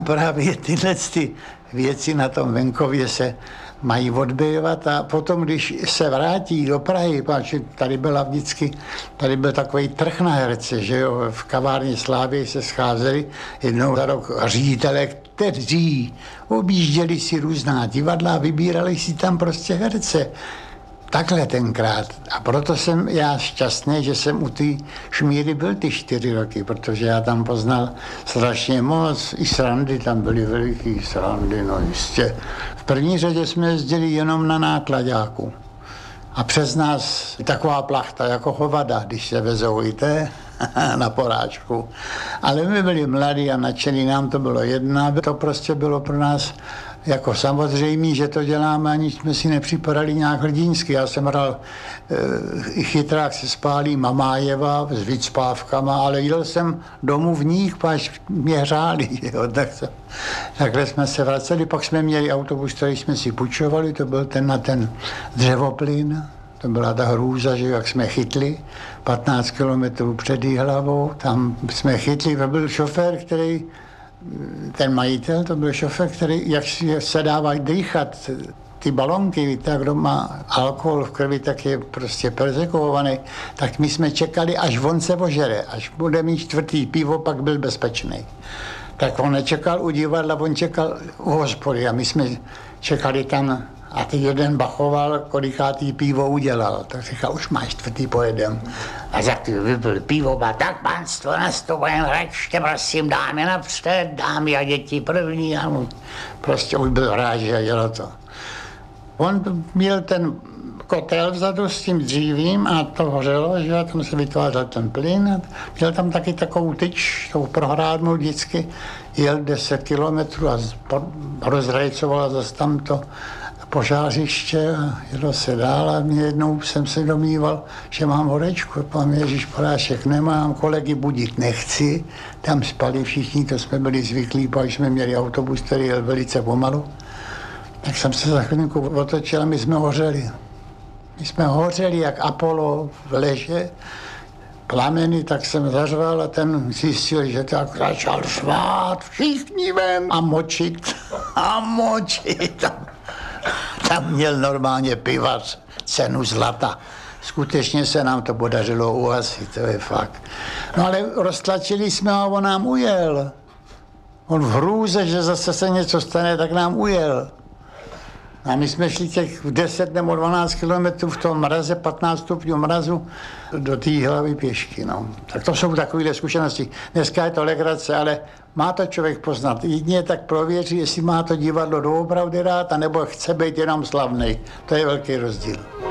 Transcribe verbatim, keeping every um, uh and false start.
Právě tyhle ty věci na tom venkově se mají odbývat a potom, když se vrátí do Prahy, protože tady byla vždycky, tady byl takový trh na herce, že jo, v kavárně Slávy se scházeli jednou za rok ředitelé, kteří objížděli si různá divadla a vybírali si tam prostě herce. Takhle tenkrát. A proto jsem já šťastný, že jsem u té Šmíry byl ty čtyři roky, protože já tam poznal strašně moc. I srandy tam byly veliký srandy, no jistě. V první řadě jsme jezdili jenom na nákladáku. A přes nás taková plachta jako hovada, když se vezou i té na porážku. Ale my byli mladí a nadšení, nám to bylo jedno. To prostě bylo pro nás jako samozřejmé, že to děláme, ani jsme si nepřipadali nějak hrdinsky. Já jsem hrál e, chytrák se spálí Mamájeva s vycpávkama, ale jel jsem domů v nich, až mě hřáli. Jo, tak se, takhle jsme se vraceli, pak jsme měli autobus, který jsme si půjčovali, to byl ten na ten dřevoplyn. To byla ta hrůza, že jak jsme chytli patnáct kilometrů před hlavou, tam jsme chytli, to byl šofér, který ten majitel, to byl šofér, který, jak se dává dýchat, ty balonky, víte, kdo má alkohol v krvi, tak je prostě perzekovaný, tak my jsme čekali, až on se ožere, až bude mít čtvrtý pivo, pak byl bezpečný. Tak on nečekal u divadla, on čekal u hospody a my jsme čekali tam a teď jeden bachoval, kolikátý pivo udělal. Tak říkal, už máš čtvrtý, pojedem. A za ty vypil pivo, a tak pánstvo, nastupujem, račte, prosím, dámy napřed, dámy a děti první. A prostě už byl rád, že dělal to. On měl ten kotel vzadu s tím dřívím a to hořelo, že tam se vytvářel ten plyn. A měl tam taky takovou tyč, tou prohrádnou vždycky. Jel deset kilometrů a rozrajcoval zase tam to požářiště a jelo se dál a mě jednou jsem se domníval, že mám horečku. Pán Ježíš Porášek nemám, kolegy budit nechci. Tam spali všichni, to jsme byli zvyklí, pak jsme měli autobus, který jel velice pomalu. Tak jsem se za chvilinku otočil a my jsme hořeli. My jsme hořeli jak Apollo v leže, plameny, tak jsem zařval a ten zjistil, že tak začal švát, všichni ven a močit a močit. Tam měl normálně pivař cenu zlata. Skutečně se nám to podařilo uhasit, to je fakt. No ale roztlačili jsme a on nám ujel. On v hrůze, že zase se něco stane, tak nám ujel. A my jsme šli těch deset nebo dvanáct kilometrů v tom mraze, patnáct stupňů mrazu, do té hlavy pěšky. No. Tak to jsou takovéhle zkušenosti. Dneska je to legrace, ale má to člověk poznat. Jedině tak prověří, jestli má to divadlo doopravdy rád, anebo chce být jenom slavnej. To je velký rozdíl.